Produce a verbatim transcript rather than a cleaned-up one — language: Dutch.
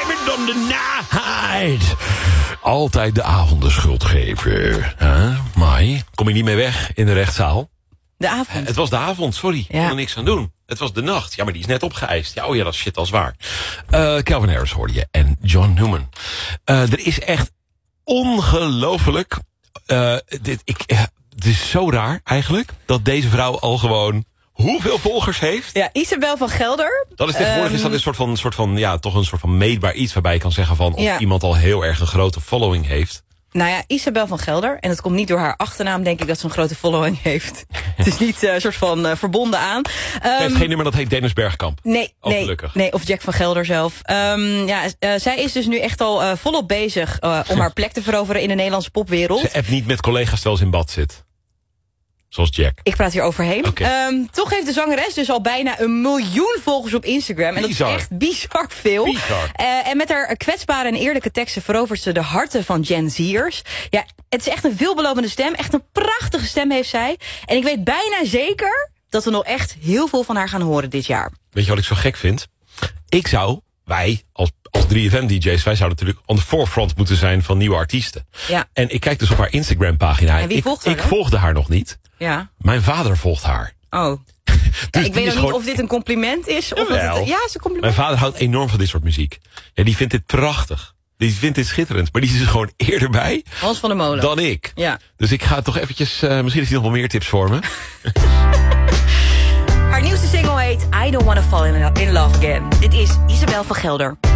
it on the night. Altijd de avond de schuld geven. Huh? Mai, kom je niet mee weg in de rechtszaal? De avond. Het was de avond, sorry. Ik ja. kon er niks aan doen. Het was de nacht. Ja, maar die is net opgeëist. Ja, oh ja, dat is shit als waar. Uh, Calvin Harris hoorde je. En John Newman. Uh, er is echt ongelooflijk... Uh, dit, ik, uh, het is zo raar eigenlijk... dat deze vrouw al gewoon... hoeveel volgers heeft? Ja, Isabel van Gelder. Dat is tegenwoordig um, is dat een soort van, soort van, ja, toch een soort van meetbaar iets... waarbij je kan zeggen van of ja. iemand al heel erg een grote following heeft. Nou ja, Isabel van Gelder. En het komt niet door haar achternaam, denk ik, dat ze een grote following heeft. Het is niet een uh, soort van uh, verbonden aan. Um, Hij heeft geen nummer, dat heet Dennis Bergkamp. Nee, oh, nee, gelukkig. nee, of Jack van Gelder zelf. Um, ja, uh, zij is dus nu echt al uh, volop bezig uh, om haar plek te veroveren in de Nederlandse popwereld. Ze appt niet met collega's terwijl ze in bad zit. Zoals Jack. Ik praat hier overheen. Okay. Um, toch heeft de zangeres dus al bijna een miljoen volgers op Instagram. En bizar. dat is echt bizar veel. Bizar. Uh, en met haar kwetsbare en eerlijke teksten verovert ze de harten van Gen Z'ers. Ja, het is echt een veelbelovende stem. Echt een prachtige stem heeft zij. En ik weet bijna zeker dat we nog echt heel veel van haar gaan horen dit jaar. Weet je wat ik zo gek vind? Ik zou, wij als, als drie F M-D J's... wij zouden natuurlijk on the forefront moeten zijn van nieuwe artiesten. Ja. En ik kijk dus op haar Instagram-pagina. En wie ik, volgt haar ik dan? volgde haar nog niet. Ja. Mijn vader volgt haar. Oh. Dus ja, ik weet nog niet gewoon... of dit een compliment is. Of dat het, ja, is een compliment. Mijn vader houdt enorm van dit soort muziek. Ja, die vindt dit prachtig. Die vindt dit schitterend. Maar die is er gewoon eerder bij. Hans van der Molen. Dan ik. Ja. Dus ik ga toch eventjes... Uh, misschien heeft hij nog wel meer tips voor me. Haar nieuwste single heet I Don't Wanna Fall in Love Again. Dit is Isabel van Gelder.